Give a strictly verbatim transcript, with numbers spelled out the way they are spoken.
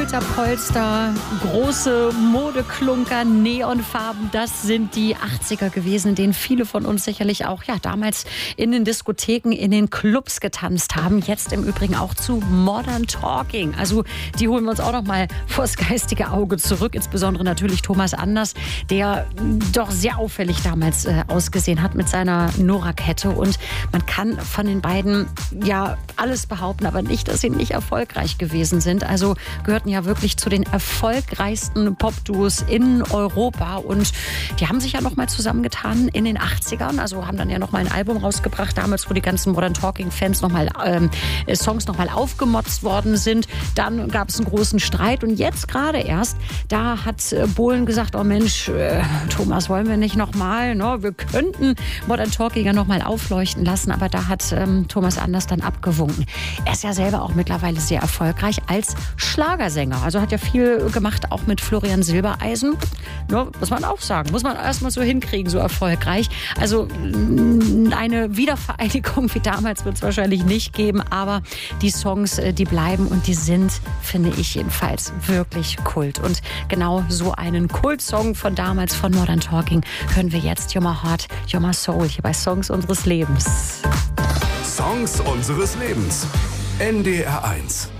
Schulterpolster, große Modeklunker, Neonfarben, das sind die achtziger gewesen, in denen viele von uns sicherlich auch ja damals in den Diskotheken, in den Clubs getanzt haben. Jetzt im Übrigen auch zu Modern Talking. Also die holen wir uns auch noch mal vors geistige Auge zurück. Insbesondere natürlich Thomas Anders, der doch sehr auffällig damals äh, ausgesehen hat mit seiner Nora-Kette. Und man kann von den beiden ja alles behaupten, aber nicht, dass sie nicht erfolgreich gewesen sind. Also gehörten ja wirklich zu den erfolgreichsten Popduos in Europa. Und die haben sich ja noch mal zusammengetan in den achtzigern. Also haben dann ja noch mal ein Album rausgebracht, damals, wo die ganzen Modern Talking-Fans noch mal ähm, Songs noch mal aufgemotzt worden sind. Dann gab es einen großen Streit. Und jetzt gerade erst, da hat äh, Bohlen gesagt, oh Mensch, äh, Thomas, wollen wir nicht noch mal? Ne? Wir könnten Modern Talking ja noch mal aufleuchten lassen. Aber da hat ähm, Thomas Anders dann abgewunken. Er ist ja selber auch mittlerweile sehr erfolgreich als Schlagersänger. Also hat ja viel gemacht, auch mit Florian Silbereisen. Ja, muss man auch sagen. Muss man erst mal so hinkriegen, so erfolgreich. Also eine Wiedervereinigung wie damals wird es wahrscheinlich nicht geben. Aber die Songs, die bleiben und die sind, finde ich jedenfalls, wirklich Kult. Und genau so einen Kultsong von damals, von Modern Talking, hören wir jetzt. You're My Heart, You're My Soul, hier bei Songs unseres Lebens. Songs unseres Lebens. N D R eins.